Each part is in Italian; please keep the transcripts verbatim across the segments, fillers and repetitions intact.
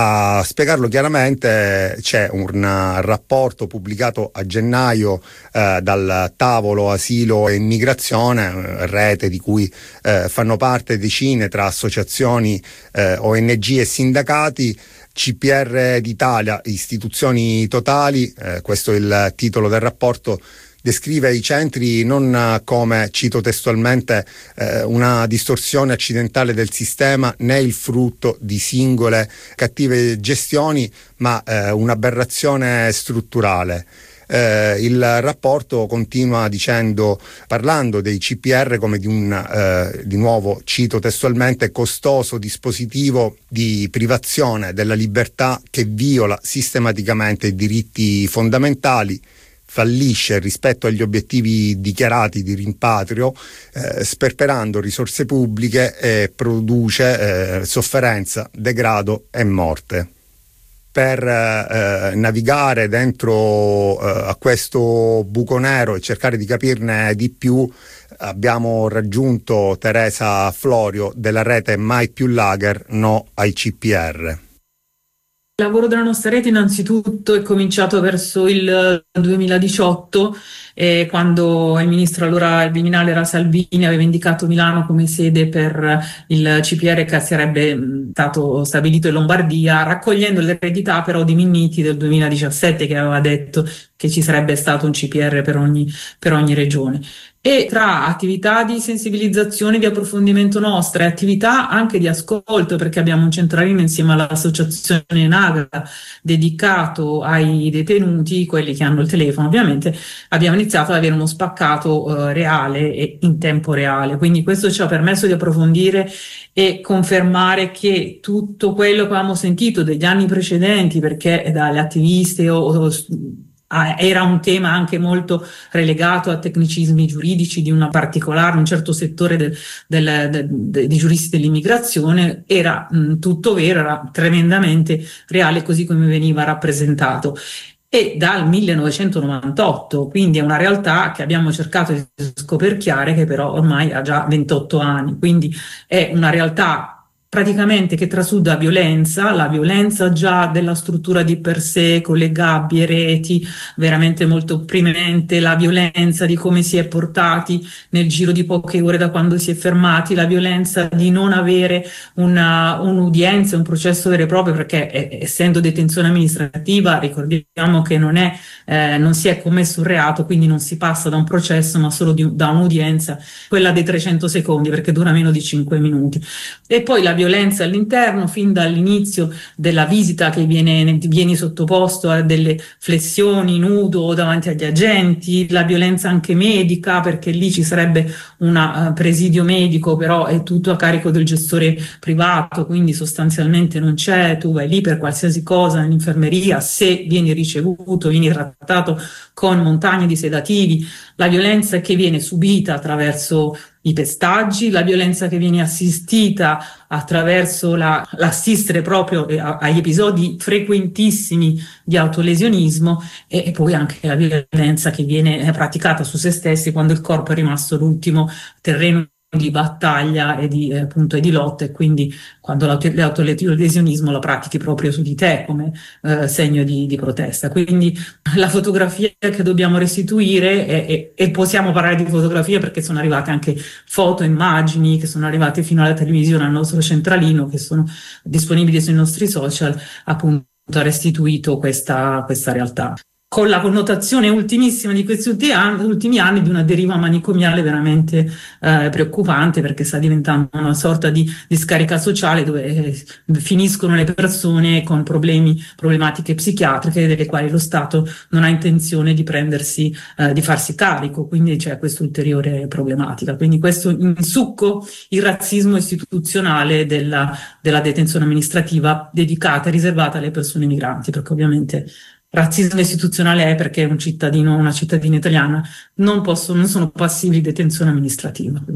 A spiegarlo chiaramente, c'è un rapporto pubblicato a gennaio eh, dal tavolo asilo e immigrazione, rete di cui eh, fanno parte decine tra associazioni, eh, O N G e sindacati, C P R d'Italia, istituzioni totali. Eh, questo è il titolo del rapporto. Descrive i centri non come, cito testualmente, eh, una distorsione accidentale del sistema né il frutto di singole cattive gestioni, ma eh, un'aberrazione strutturale. Eh, il rapporto continua dicendo, parlando dei C P R come di un, eh, di nuovo cito testualmente, costoso dispositivo di privazione della libertà che viola sistematicamente i diritti fondamentali, fallisce rispetto agli obiettivi dichiarati di rimpatrio, eh, sperperando risorse pubbliche e produce eh, sofferenza, degrado e morte. Per eh, navigare dentro eh, a questo buco nero e cercare di capirne di più, abbiamo raggiunto Teresa Florio della rete Mai più Lager No ai C P R. Il lavoro della nostra rete innanzitutto è cominciato verso il duemiladiciotto, eh, quando il ministro allora il Viminale era Salvini, aveva indicato Milano come sede per il C P R che sarebbe stato stabilito in Lombardia, raccogliendo le eredità però di Minniti del duemiladiciassette, che aveva detto che ci sarebbe stato un C P R per ogni, per ogni regione. E tra attività di sensibilizzazione, di approfondimento nostre, attività anche di ascolto, perché abbiamo un centralino insieme all'associazione Naga dedicato ai detenuti, quelli che hanno il telefono ovviamente, abbiamo iniziato ad avere uno spaccato eh, reale e in tempo reale. Quindi questo ci ha permesso di approfondire e confermare che tutto quello che avevamo sentito degli anni precedenti, perché dalle attiviste o, o era un tema anche molto relegato a tecnicismi giuridici di una particolare, un certo settore del, del, del, del, dei giuristi dell'immigrazione, era mh, tutto vero, era tremendamente reale così come veniva rappresentato. E dal millenovecentonovantotto, quindi è una realtà che abbiamo cercato di scoperchiare, che però ormai ha già ventotto anni, quindi è una realtà praticamente che trasuda violenza, la violenza già della struttura di per sé, con le gabbie, reti, veramente molto opprimente, la violenza di come si è portati nel giro di poche ore da quando si è fermati, la violenza di non avere una, un'udienza, un processo vero e proprio, perché eh, essendo detenzione amministrativa, ricordiamo che non è, eh, non si è commesso un reato, quindi non si passa da un processo, ma solo di, da un'udienza, quella dei trecento secondi, perché dura meno di cinque minuti. E poi la violenza all'interno, fin dall'inizio della visita che viene, vieni sottoposto a delle flessioni nudo davanti agli agenti, la violenza anche medica, perché lì ci sarebbe un uh, presidio medico, però è tutto a carico del gestore privato, quindi sostanzialmente non c'è, tu vai lì per qualsiasi cosa in se vieni ricevuto, vieni trattato con montagne di sedativi, la violenza che viene subita attraverso i pestaggi, la violenza che viene assistita attraverso la, l'assistere proprio agli episodi frequentissimi di autolesionismo e, e poi anche la violenza che viene praticata su se stessi quando il corpo è rimasto l'ultimo terreno di battaglia e di, eh, appunto, e di lotta, e quindi quando l'autolesionismo la pratichi proprio su di te come eh, segno di, di protesta. Quindi la fotografia che dobbiamo restituire, e, e, e possiamo parlare di fotografia perché sono arrivate anche foto, immagini che sono arrivate fino alla televisione, al nostro centralino, che sono disponibili sui nostri social, appunto ha restituito questa, questa realtà, con la connotazione ultimissima di questi ultimi anni, ultimi anni di una deriva manicomiale veramente eh, preoccupante, perché sta diventando una sorta di, di scarica sociale dove eh, finiscono le persone con problemi, problematiche psichiatriche delle quali lo Stato non ha intenzione di prendersi, eh, di farsi carico, quindi c'è questa ulteriore problematica. Quindi questo in succo il razzismo istituzionale della, della detenzione amministrativa dedicata e riservata alle persone migranti, perché ovviamente razzismo istituzionale è perché un cittadino o una cittadina italiana non possono, non sono passibili di detenzione amministrativa. Quindi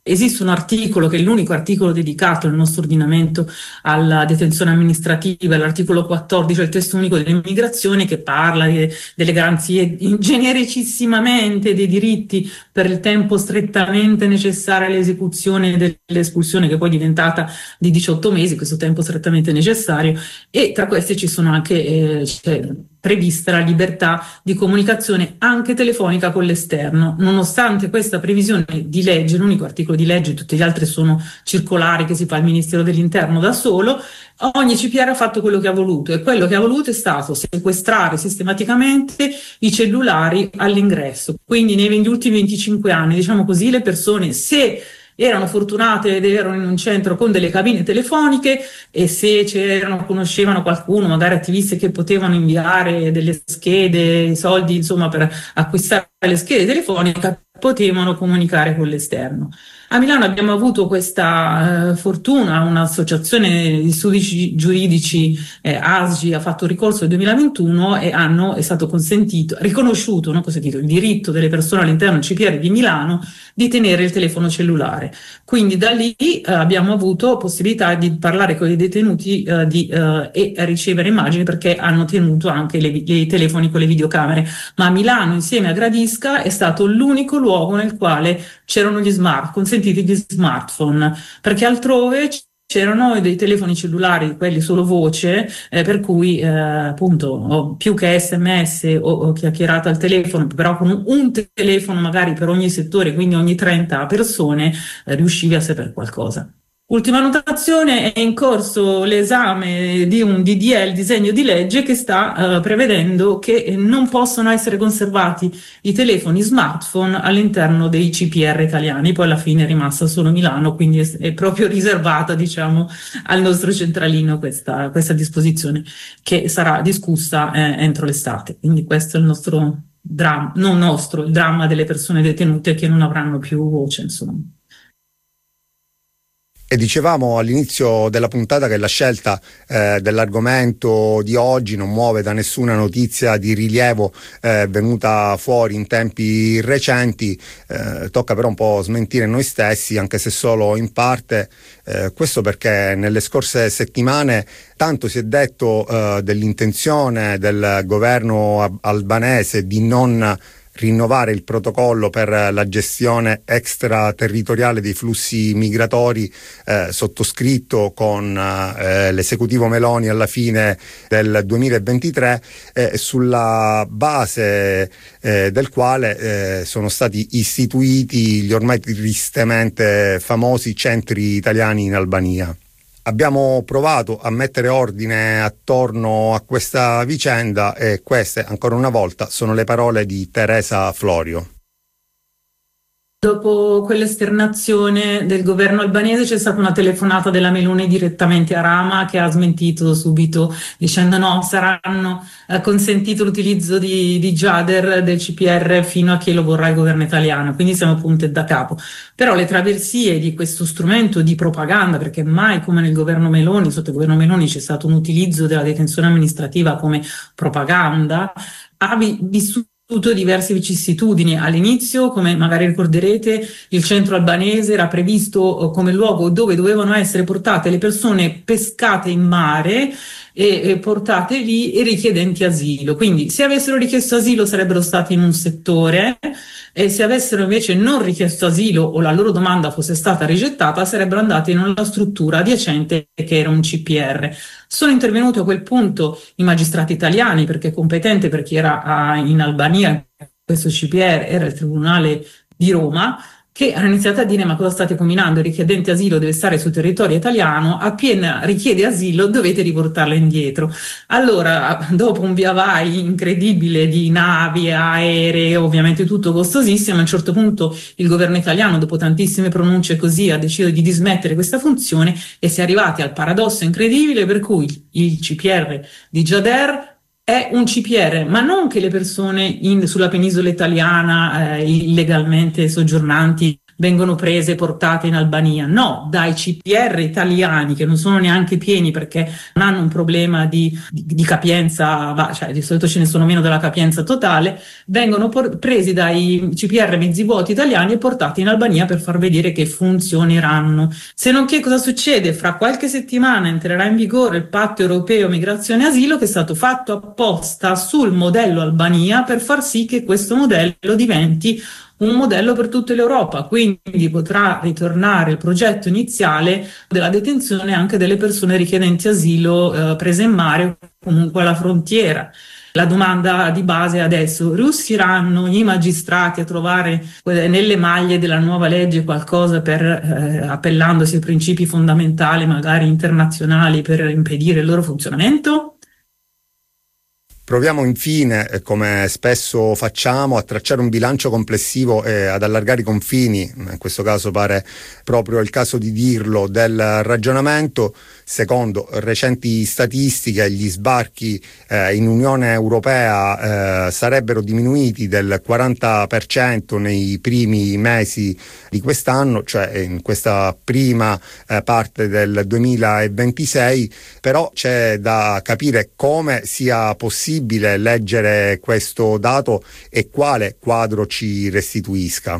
esiste un articolo che è l'unico articolo dedicato nel nostro ordinamento alla detenzione amministrativa, l'articolo quattordici del testo unico dell'immigrazione, che parla di, delle garanzie genericissimamente dei diritti per il tempo strettamente necessario all'esecuzione dell'espulsione, che poi è diventata di diciotto mesi, questo tempo strettamente necessario, e tra questi ci sono anche eh, cioè, prevista la libertà di comunicazione anche telefonica con l'esterno. Nonostante questa previsione di legge, l'unico articolo di legge, tutti gli altri sono circolari che si fa il Ministero dell'Interno da solo, ogni C P R ha fatto quello che ha voluto, e quello che ha voluto è stato sequestrare sistematicamente i cellulari all'ingresso. Quindi negli ultimi venticinque anni, diciamo così, le persone, se erano fortunate ed erano in un centro con delle cabine telefoniche, e se c'erano, conoscevano qualcuno, magari attivisti che potevano inviare delle schede, soldi insomma per acquistare le schede telefoniche, potevano comunicare con l'esterno. A Milano abbiamo avuto questa eh, fortuna, un'associazione di studi giuridici, eh, A S G, ha fatto ricorso nel duemilaventuno e hanno, è stato consentito, riconosciuto, non consentito, il diritto delle persone all'interno del C P R di Milano di tenere il telefono cellulare. Quindi da lì eh, abbiamo avuto possibilità di parlare con i detenuti eh, di, eh, e ricevere immagini, perché hanno tenuto anche le, i telefoni con le videocamere. Ma a Milano, insieme a Gradisca, è stato l'unico luogo nel quale c'erano gli smart, consentiti gli smartphone, perché altrove c'erano dei telefoni cellulari, quelli solo voce, eh, per cui eh, appunto più che sms o, o chiacchierata al telefono, però con un, un telefono magari per ogni settore, quindi ogni trenta persone eh, riuscivi a sapere qualcosa. Ultima notazione: è in corso l'esame di un D D L, disegno di legge, che sta uh, prevedendo che non possono essere conservati i telefoni smartphone all'interno dei C P R italiani. Poi alla fine è rimasta solo Milano, quindi è, è proprio riservata, diciamo, al nostro centralino questa, questa disposizione, che sarà discussa eh, entro l'estate. Quindi questo è il nostro dramma, non nostro, il dramma delle persone detenute che non avranno più voce, insomma. E dicevamo all'inizio della puntata che la scelta eh, dell'argomento di oggi non muove da nessuna notizia di rilievo eh, venuta fuori in tempi recenti, eh, tocca però un po' smentire noi stessi, anche se solo in parte, eh, questo perché nelle scorse settimane tanto si è detto eh, dell'intenzione del governo albanese di non rinnovare il protocollo per la gestione extraterritoriale dei flussi migratori eh, sottoscritto con eh, l'esecutivo Meloni alla fine del duemilaventitré, eh, sulla base eh, del quale eh, sono stati istituiti gli ormai tristemente famosi centri italiani in Albania. Abbiamo provato a mettere ordine attorno a questa vicenda e queste, ancora una volta, sono le parole di Teresa Florio. Dopo quell'esternazione del governo albanese c'è stata una telefonata della Meloni direttamente a Rama, che ha smentito subito dicendo no, saranno eh, consentito l'utilizzo di, di Jader del C P R fino a che lo vorrà il governo italiano, quindi siamo punti da capo. Però le traversie di questo strumento di propaganda, perché mai come nel governo Meloni, sotto il governo Meloni c'è stato un utilizzo della detenzione amministrativa come propaganda, ha vissuto diverse vicissitudini. All'inizio, come magari ricorderete, il centro albanese era previsto come luogo dove dovevano essere portate le persone pescate in mare e, e portate lì e richiedenti asilo. Quindi se avessero richiesto asilo sarebbero stati in un settore, e se avessero invece non richiesto asilo o la loro domanda fosse stata rigettata sarebbero andati in una struttura adiacente che era un C P R. Sono intervenuti a quel punto i magistrati italiani, perché competente per chi era a, in Albania, questo C P R era il Tribunale di Roma, che hanno iniziato a dire: ma cosa state combinando? Il richiedente asilo deve stare sul territorio italiano, appena richiede asilo dovete riportarlo indietro. Allora, dopo un via vai incredibile di navi, aerei, ovviamente tutto costosissimo, a un certo punto il governo italiano, dopo tantissime pronunce così, ha deciso di dismettere questa funzione, e si è arrivati al paradosso incredibile per cui il C P R di Jader è un C P R, ma non che le persone in, sulla penisola italiana eh, illegalmente soggiornanti vengono prese e portate in Albania. No, dai C P R italiani, che non sono neanche pieni perché non hanno un problema di, di, di capienza, cioè di solito ce ne sono meno della capienza totale, vengono por- presi dai C P R mezzi vuoti italiani e portati in Albania per far vedere che funzioneranno. Se non che cosa succede? Fra qualche settimana entrerà in vigore il patto europeo migrazione e asilo, che è stato fatto apposta sul modello Albania per far sì che questo modello diventi un modello per tutta l'Europa, quindi potrà ritornare il progetto iniziale della detenzione anche delle persone richiedenti asilo eh, prese in mare o comunque alla frontiera. La domanda di base adesso: riusciranno i magistrati a trovare eh, nelle maglie della nuova legge qualcosa per, eh, appellandosi ai principi fondamentali, magari internazionali, per impedire il loro funzionamento? Proviamo infine, eh, come spesso facciamo, a tracciare un bilancio complessivo e ad allargare i confini, in questo caso pare proprio il caso di dirlo, del ragionamento. Secondo recenti statistiche, gli sbarchi eh, in Unione Europea eh, sarebbero diminuiti del quaranta per cento nei primi mesi di quest'anno, cioè in questa prima eh, parte del duemilaventisei, però c'è da capire come sia possibile leggere questo dato e quale quadro ci restituisca.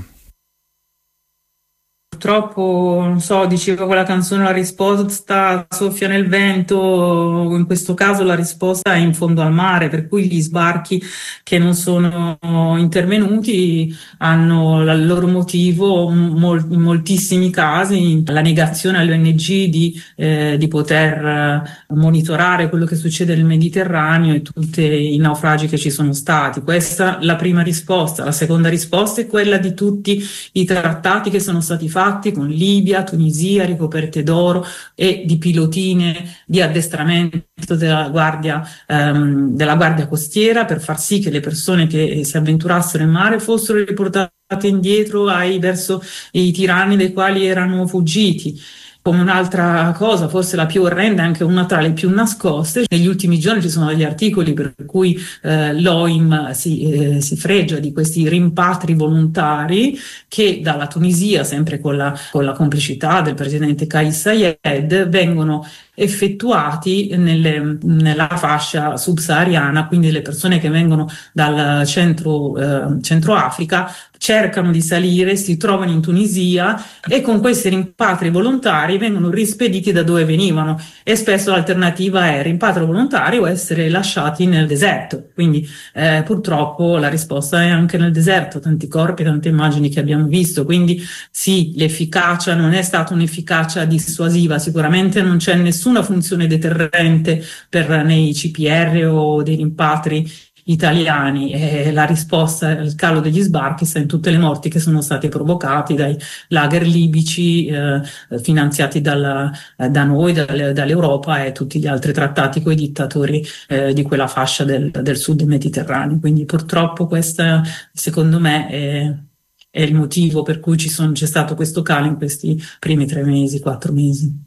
Purtroppo, non so, diceva quella canzone, la risposta soffia nel vento, in questo caso la risposta è in fondo al mare, per cui gli sbarchi che non sono intervenuti hanno il loro motivo mol, in moltissimi casi la negazione alle O N G di, eh, di poter monitorare quello che succede nel Mediterraneo e tutti i naufragi che ci sono stati. Questa è la prima risposta. La seconda risposta è quella di tutti i trattati che sono stati fatti con Libia, Tunisia, ricoperte d'oro, e di pilotine di addestramento della guardia, ehm, della guardia costiera, per far sì che le persone che si avventurassero in mare fossero riportate indietro ai, verso i tiranni dai quali erano fuggiti. Come un'altra cosa, forse la più orrenda, anche una tra le più nascoste, negli ultimi giorni ci sono degli articoli per cui eh, l'O I M si, eh, si fregia di questi rimpatri volontari che dalla Tunisia, sempre con la, con la complicità del presidente Kais Saied, vengono effettuati nelle, nella fascia subsahariana, quindi le persone che vengono dal centro, eh, centro Africa cercano di salire, si trovano in Tunisia e con questi rimpatri volontari vengono rispediti da dove venivano, e spesso l'alternativa è rimpatrio volontario o essere lasciati nel deserto. Quindi eh, purtroppo la risposta è anche nel deserto, tanti corpi, tante immagini che abbiamo visto. Quindi sì, l'efficacia non è stata un'efficacia dissuasiva, sicuramente non c'è nessuna funzione deterrente per nei C P R o dei rimpatri italiani, e la risposta al calo degli sbarchi sta in tutte le morti che sono state provocate dai lager libici eh, finanziati dalla, eh, da noi, dal, dall'Europa, e tutti gli altri trattati con i dittatori eh, di quella fascia del, del sud mediterraneo. Quindi purtroppo questa, secondo me, è, è il motivo per cui ci sono, c'è stato questo calo in questi primi tre mesi, quattro mesi.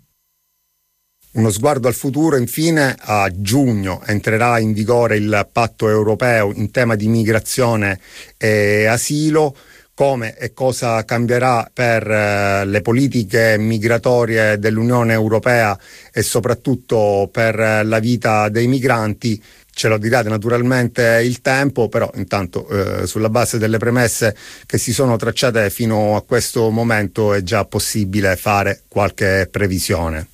Uno sguardo al futuro, infine. A giugno entrerà in vigore il patto europeo in tema di migrazione e asilo. Come e cosa cambierà per eh, le politiche migratorie dell'Unione Europea e soprattutto per eh, la vita dei migranti ce lo dirà naturalmente il tempo, però intanto eh, sulla base delle premesse che si sono tracciate fino a questo momento è già possibile fare qualche previsione.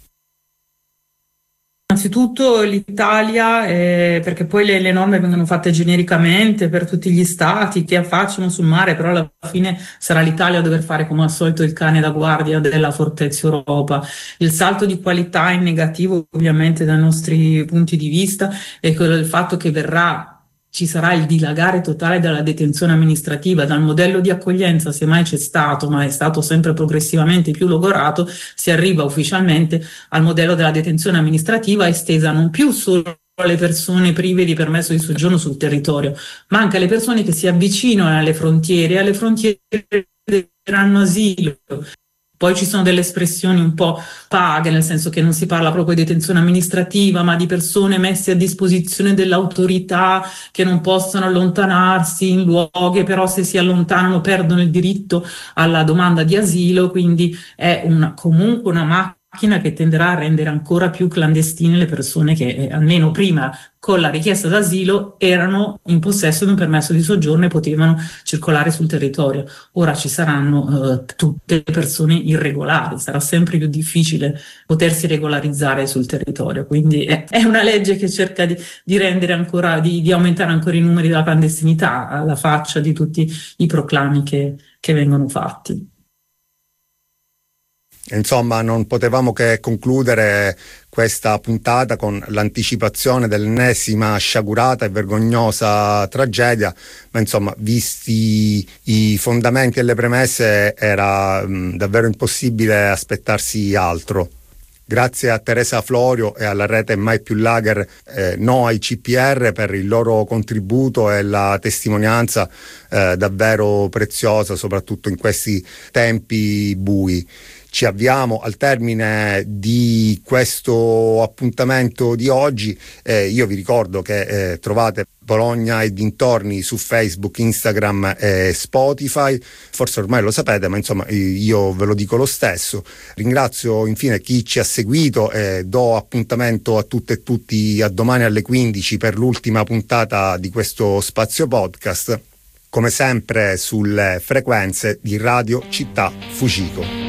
Innanzitutto l'Italia, eh, perché poi le, le norme vengono fatte genericamente per tutti gli stati che affacciano sul mare, però alla fine sarà l'Italia a dover fare come al solito il cane da guardia della Fortezza Europa. Il salto di qualità in negativo, ovviamente dai nostri punti di vista, è quello del fatto che verrà ci sarà il dilagare totale della detenzione amministrativa, dal modello di accoglienza, se mai c'è stato, ma è stato sempre progressivamente più logorato, si arriva ufficialmente al modello della detenzione amministrativa estesa non più solo alle persone prive di permesso di soggiorno sul territorio, ma anche alle persone che si avvicinano alle frontiere, alle frontiere daranno asilo. Poi ci sono delle espressioni un po' vaghe, nel senso che non si parla proprio di detenzione amministrativa, ma di persone messe a disposizione dell'autorità che non possono allontanarsi in luoghi, però se si allontanano perdono il diritto alla domanda di asilo, quindi è una, comunque una macchina che tenderà a rendere ancora più clandestine le persone che eh, almeno prima con la richiesta d'asilo erano in possesso di un permesso di soggiorno e potevano circolare sul territorio. Ora ci saranno eh, tutte le persone irregolari, sarà sempre più difficile potersi regolarizzare sul territorio, quindi è, è una legge che cerca di, di rendere ancora, di, di aumentare ancora i numeri della clandestinità alla faccia di tutti i proclami che, che vengono fatti. Insomma, non potevamo che concludere questa puntata con l'anticipazione dell'ennesima sciagurata e vergognosa tragedia, ma insomma, visti i fondamenti e le premesse, era mh, davvero impossibile aspettarsi altro. Grazie a Teresa Florio e alla rete Mai Più Lager, eh, no ai C P R, per il loro contributo e la testimonianza eh, davvero preziosa, soprattutto in questi tempi bui. Ci avviamo al termine di questo appuntamento di oggi. Eh, io vi ricordo che eh, trovate Bologna e dintorni su Facebook, Instagram e Spotify. Forse ormai lo sapete, ma insomma io ve lo dico lo stesso. Ringrazio infine chi ci ha seguito e do appuntamento a tutte e tutti a domani alle quindici per l'ultima puntata di questo spazio podcast, come sempre sulle frequenze di Radio Città Fucico.